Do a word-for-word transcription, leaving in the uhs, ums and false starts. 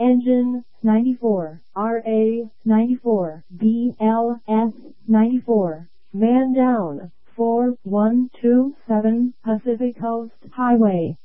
Engine ninety-four, R A ninety-four, B L S ninety-four. Man down, four one two seven Pacific Coast Highway.